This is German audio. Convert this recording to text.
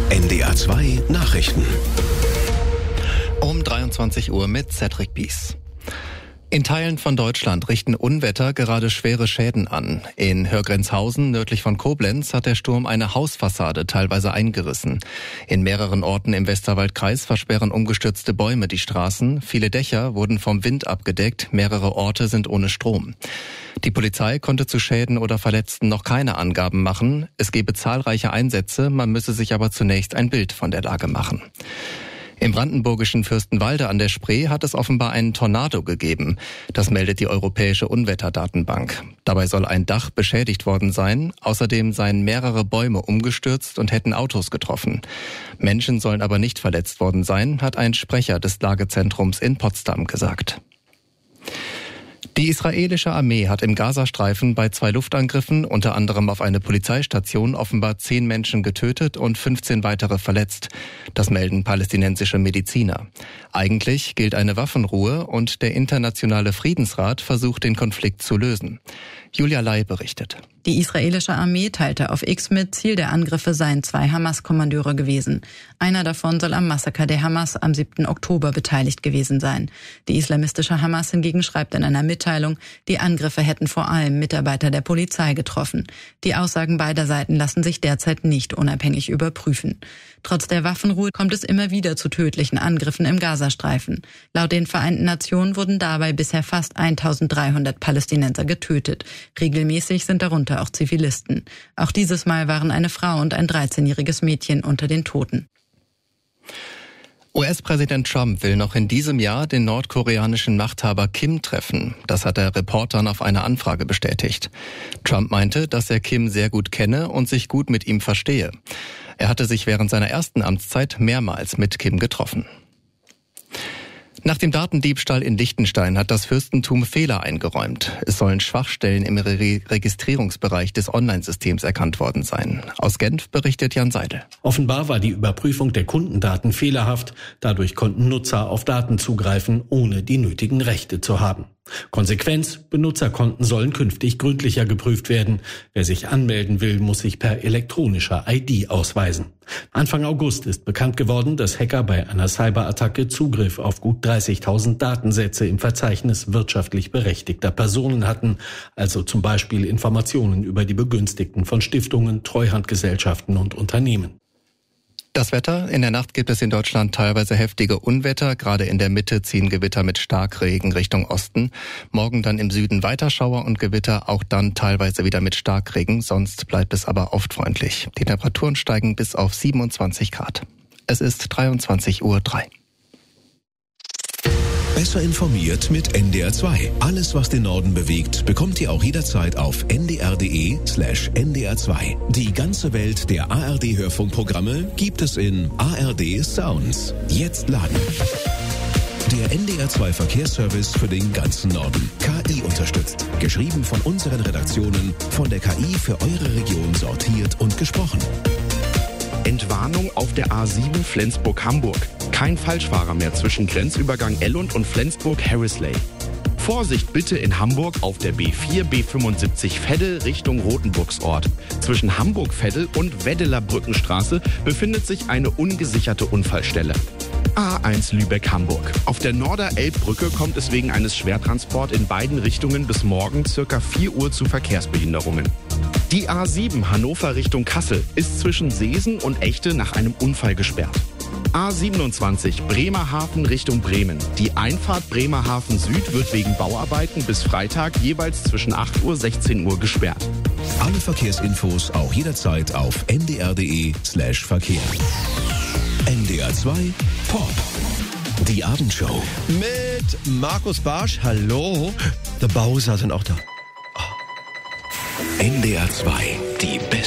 NDR 2 Nachrichten. Um 23 Uhr mit Cedric Bies. In Teilen von Deutschland richten Unwetter gerade schwere Schäden an. In Hörgrenzhausen, nördlich von Koblenz, hat der Sturm eine Hausfassade teilweise eingerissen. In mehreren Orten im Westerwaldkreis versperren umgestürzte Bäume die Straßen. Viele Dächer wurden vom Wind abgedeckt. Mehrere Orte sind ohne Strom. Die Polizei konnte zu Schäden oder Verletzten noch keine Angaben machen. Es gebe zahlreiche Einsätze, man müsse sich aber zunächst ein Bild von der Lage machen. Im brandenburgischen Fürstenwalde an der Spree hat es offenbar einen Tornado gegeben. Das meldet die Europäische Unwetterdatenbank. Dabei soll ein Dach beschädigt worden sein. Außerdem seien mehrere Bäume umgestürzt und hätten Autos getroffen. Menschen sollen aber nicht verletzt worden sein, hat ein Sprecher des Lagezentrums in Potsdam gesagt. Die israelische Armee hat im Gazastreifen bei 2 Luftangriffen, unter anderem auf eine Polizeistation, offenbar 10 Menschen getötet und 15 weitere verletzt. Das melden palästinensische Mediziner. Eigentlich gilt eine Waffenruhe und der internationale Friedensrat versucht, den Konflikt zu lösen. Julia Lai berichtet. Die israelische Armee teilte auf X mit, Ziel der Angriffe seien 2 Hamas-Kommandeure gewesen. Einer davon soll am Massaker der Hamas am 7. Oktober beteiligt gewesen sein. Die islamistische Hamas hingegen schreibt in einer Mitteilung, die Angriffe hätten vor allem Mitarbeiter der Polizei getroffen. Die Aussagen beider Seiten lassen sich derzeit nicht unabhängig überprüfen. Trotz der Waffenruhe kommt es immer wieder zu tödlichen Angriffen im Gazastreifen. Laut den Vereinten Nationen wurden dabei bisher fast 1300 Palästinenser getötet. Regelmäßig sind darunter auch Zivilisten. Auch dieses Mal waren eine Frau und ein 13-jähriges Mädchen unter den Toten. US-Präsident Trump will noch in diesem Jahr den nordkoreanischen Machthaber Kim treffen. Das hat er Reportern auf eine Anfrage bestätigt. Trump meinte, dass er Kim sehr gut kenne und sich gut mit ihm verstehe. Er hatte sich während seiner ersten Amtszeit mehrmals mit Kim getroffen. Nach dem Datendiebstahl in Liechtenstein hat das Fürstentum Fehler eingeräumt. Es sollen Schwachstellen im Registrierungsbereich des Online-Systems erkannt worden sein. Aus Genf berichtet Jan Seidel. Offenbar war die Überprüfung der Kundendaten fehlerhaft. Dadurch konnten Nutzer auf Daten zugreifen, ohne die nötigen Rechte zu haben. Konsequenz: Benutzerkonten sollen künftig gründlicher geprüft werden. Wer sich anmelden will, muss sich per elektronischer ID ausweisen. Anfang August ist bekannt geworden, dass Hacker bei einer Cyberattacke Zugriff auf gut 30.000 Datensätze im Verzeichnis wirtschaftlich berechtigter Personen hatten, also zum Beispiel Informationen über die Begünstigten von Stiftungen, Treuhandgesellschaften und Unternehmen. Das Wetter: In der Nacht gibt es in Deutschland teilweise heftige Unwetter. Gerade in der Mitte ziehen Gewitter mit Starkregen Richtung Osten. Morgen dann im Süden weiter Schauer und Gewitter, auch dann teilweise wieder mit Starkregen. Sonst bleibt es aber oft freundlich. Die Temperaturen steigen bis auf 27 Grad. Es ist 23:03 Uhr. Besser informiert mit NDR 2. Alles, was den Norden bewegt, bekommt ihr auch jederzeit auf ndr.de/ndr2. Die ganze Welt der ARD-Hörfunkprogramme gibt es in ARD Sounds. Jetzt laden. Der NDR 2 Verkehrsservice für den ganzen Norden. KI unterstützt. Geschrieben von unseren Redaktionen, von der KI für eure Region sortiert und gesprochen. Entwarnung auf der A7 Flensburg-Hamburg. Kein Falschfahrer mehr zwischen Grenzübergang Ellund und Flensburg-Harrisley. Vorsicht bitte in Hamburg auf der B4 B75 Veddel Richtung Rotenburgsort. Zwischen Hamburg-Veddel und Weddeler Brückenstraße befindet sich eine ungesicherte Unfallstelle. A1 Lübeck-Hamburg. Auf der Norderelbbrücke kommt es wegen eines Schwertransports in beiden Richtungen bis morgen ca. 4 Uhr zu Verkehrsbehinderungen. Die A7 Hannover Richtung Kassel ist zwischen Seesen und Echte nach einem Unfall gesperrt. A27 Bremerhaven Richtung Bremen. Die Einfahrt Bremerhaven Süd wird wegen Bauarbeiten bis Freitag jeweils zwischen 8 Uhr und 16 Uhr gesperrt. Alle Verkehrsinfos auch jederzeit auf ndr.de/Verkehr. NDR 2 Pop. Die Abendshow. Mit Markus Barsch. Hallo. The Bowser sind auch da. NDR 2. Die beste